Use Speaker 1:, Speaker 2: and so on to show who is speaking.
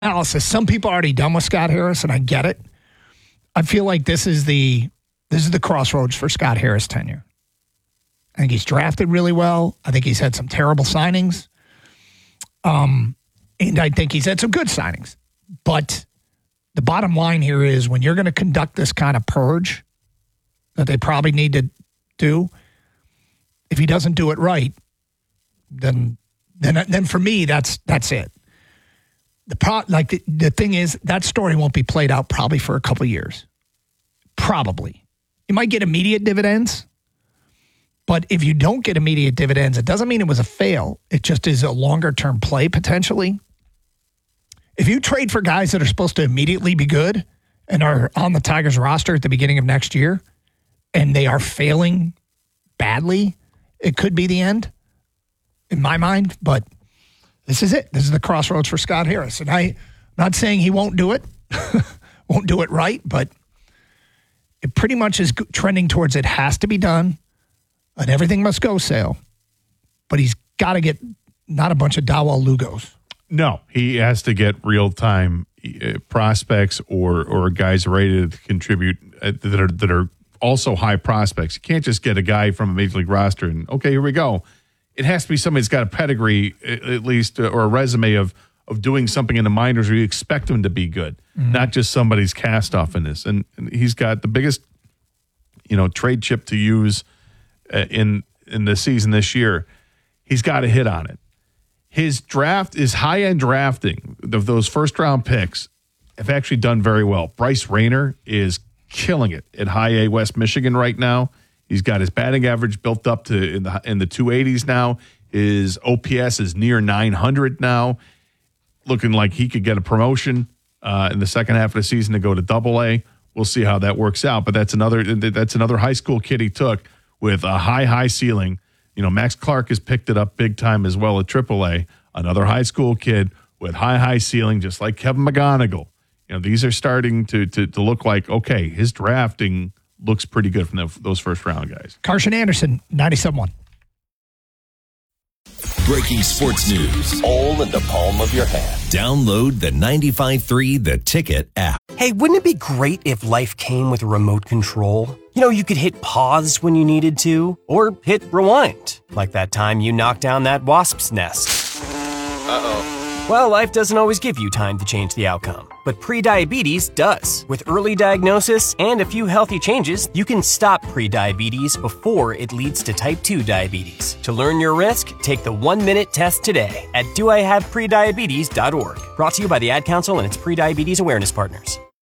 Speaker 1: analysis. Some people are already done with Scott Harris, and I get it. I feel like this is the crossroads for Scott Harris' tenure. I think he's drafted really well. I think he's had some terrible signings. And I think he's had some good signings. But the bottom line here is when you're going to conduct this kind of purge that they probably need to do, if he doesn't do it right, then for me, that's it. The thing is, that story won't be played out probably for a couple of years. Probably. You might get immediate dividends, but if you don't get immediate dividends, it doesn't mean it was a fail. It just is a longer-term play, potentially. If you trade for guys that are supposed to immediately be good and are on the Tigers roster at the beginning of next year, and they are failing badly, it could be the end, in my mind, but this is it. This is the crossroads for Scott Harris. And I'm not saying he won't do it, won't do it right, but it pretty much is trending towards it has to be done, and everything must go sale. But he's got to get not a bunch of Dawal Lugos.
Speaker 2: No, he has to get real-time prospects or guys ready to contribute that are also high prospects. You can't just get a guy from a Major League roster and, okay, here we go. It has to be somebody that's got a pedigree, at least, or a resume of doing something in the minors where you expect him to be good, not just somebody's cast off in this. And he's got the biggest, trade chip to use in the season this year. He's got to hit on it. His draft is high-end drafting. Those first-round picks have actually done very well. Bryce Rayner is killing it at High A West Michigan right now. He's got his batting average built up to in the 280s now. His OPS is near 900 now, looking like he could get a promotion in the second half of the season to go to Double-A. We'll see how that works out. But that's another high school kid he took with a high ceiling. Max Clark has picked it up big time as well at Triple-A. Another high school kid with high ceiling, just like Kevin McGonigal. These are starting to look like, okay, his drafting looks pretty good from those first-round guys.
Speaker 1: Carson Anderson, 97.1.
Speaker 3: Breaking sports news, all in the palm of your hand. Download the 95.3 The Ticket app.
Speaker 4: Hey, wouldn't it be great if life came with a remote control? You could hit pause when you needed to, or hit rewind, like that time you knocked down that wasp's nest. Uh-oh. Well, life doesn't always give you time to change the outcome, but prediabetes does. With early diagnosis and a few healthy changes, you can stop prediabetes before it leads to type 2 diabetes. To learn your risk, take the 1-minute test today at doihaveprediabetes.org. Brought to you by the Ad Council and its prediabetes awareness partners.